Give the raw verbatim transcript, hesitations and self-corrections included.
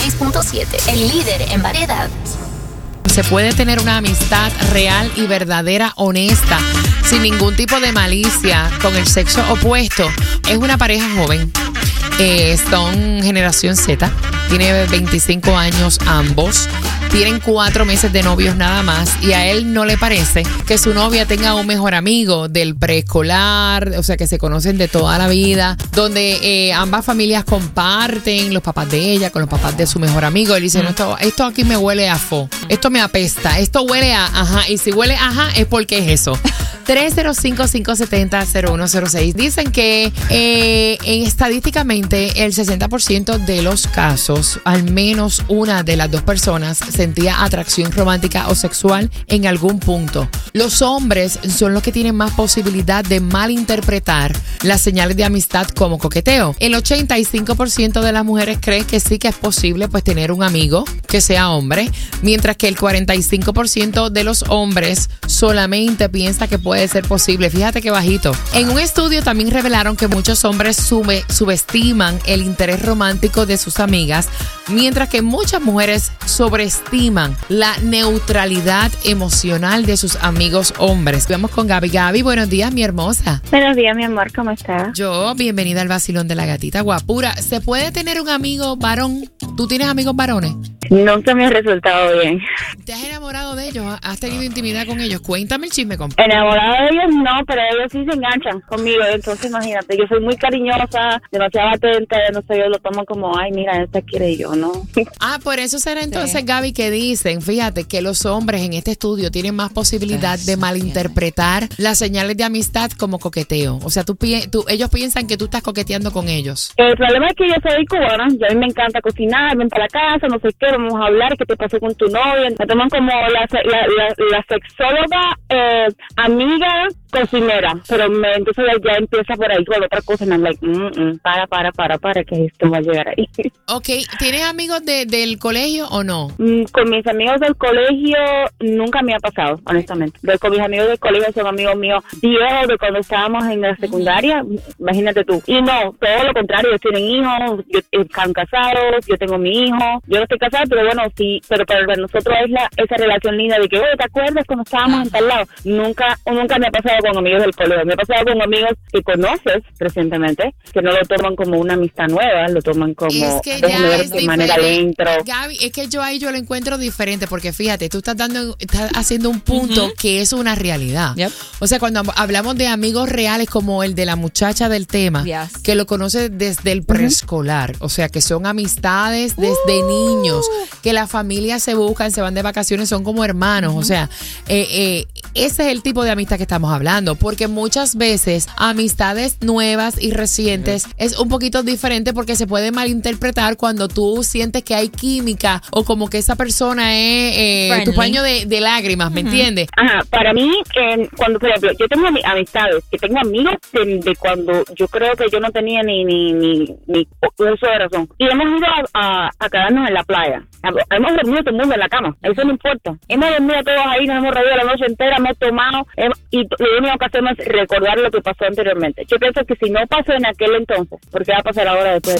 seis punto siete, el líder en variedad. Se puede tener una amistad real y verdadera, honesta, sin ningún tipo de malicia, con el sexo opuesto. Es una pareja joven. Eh, son generación Z. Tiene veinticinco años ambos. Tienen cuatro meses de novios nada más y a él no le parece que su novia tenga un mejor amigo del preescolar, o sea, que se conocen de toda la vida, donde eh, ambas familias comparten, los papás de ella con los papás de su mejor amigo. Él dice, mm. no, esto, esto aquí me huele a fo, esto me apesta, esto huele a ajá, y si huele a ajá es porque es eso. tres cero cinco, cinco siete cero, cero uno cero seis. Dicen que eh, estadísticamente el sesenta por ciento de los casos, al menos una de las dos personas sentía atracción romántica o sexual en algún punto. Los hombres son los que tienen más posibilidad de malinterpretar las señales de amistad como coqueteo. El ochenta y cinco por ciento de las mujeres cree que sí que es posible pues tener un amigo que sea hombre, mientras que el cuarenta y cinco por ciento de los hombres solamente piensa que puede ser posible. Fíjate qué bajito. En un estudio también revelaron que muchos hombres sube, subestiman el interés romántico de sus amigas, mientras que muchas mujeres sobreestiman la neutralidad emocional de sus amigos hombres. Vamos con Gaby. Gaby, buenos días, mi hermosa. Buenos días, mi amor, ¿cómo estás? Yo, bienvenida al vacilón de la gatita guapura. ¿Se puede tener un amigo varón? ¿Tú tienes amigos varones? Nunca me ha resultado bien. ¿Te has enamorado de ellos? ¿Has tenido intimidad con ellos? Cuéntame el chisme, compa. Enamorado de ellos no, pero ellos sí se enganchan conmigo. Entonces imagínate, yo soy muy cariñosa, demasiado atenta, no sé, yo lo tomo como, ay, mira, esta quiere yo, ¿no? Ah, por eso será entonces, sí. Gaby, que dicen, fíjate, que los hombres en este estudio tienen más posibilidad de malinterpretar las señales de amistad como coqueteo. O sea, tú, tú ellos piensan que tú estás coqueteando con ellos. El problema es que yo soy cubana, y a mí me encanta cocinar, ven para la casa, no sé qué, vamos a hablar, qué te pasó con tu novia. Me toman como la, la, la, la sexóloga, eh, amiga, cocinera, pero me, entonces ya empieza por ahí con otra cosa, y me like, mm, mm, para, para, para, para, que esto va a llegar ahí. Ok, ¿tienes amigos de, del colegio o no? Mm, con mis amigos del colegio nunca me ha pasado, honestamente. De, con mis amigos del colegio son amigos míos viejos de cuando estábamos en la secundaria, uh-huh. Imagínate tú. Y no, todo lo contrario, ellos tienen hijos, yo, están casados, yo tengo mi hijo, yo no estoy casada, pero bueno, sí, pero para nosotros es la, esa relación linda de que, oye, ¿te acuerdas cuando estábamos uh-huh. en tal lado? Nunca, nunca me ha pasado con amigos del colegio, me ha pasado con amigos que conoces recientemente, que no lo toman como una amistad nueva, lo toman como es que ya ver es de manera dentro. Gaby, es que yo ahí yo lo encuentro diferente, porque fíjate, tú estás dando, estás haciendo un punto uh-huh. que es una realidad. Yep. O sea, cuando hablamos de amigos reales como el de la muchacha del tema, yes. que lo conoce desde el preescolar, uh-huh. o sea, que son amistades desde uh. niños, que las familias se buscan, se van de vacaciones, son como hermanos, uh-huh. o sea, eh, eh, ese es el tipo de amistad que estamos hablando, porque muchas veces amistades nuevas y recientes uh-huh. es un poquito diferente, porque se puede malinterpretar cuando tú sientes que hay química o como que esa persona es eh, tu paño de, de lágrimas, ¿me uh-huh. entiendes? Ajá, para mí, eh, cuando, por ejemplo, yo tengo amistades, que tengo amigos de, de cuando yo creo que yo no tenía ni ni ni, ni uso de razón. Y hemos ido a, a, a quedarnos en la playa. Hemos dormido todo el mundo en la cama, eso no importa. Hemos dormido todos ahí, nos hemos reído la noche entera, hemos tomado, hemos, y lo único que hacemos es recordar lo que pasó anteriormente. Yo pienso que si no pasó en aquel entonces, ¿por qué va a pasar ahora después?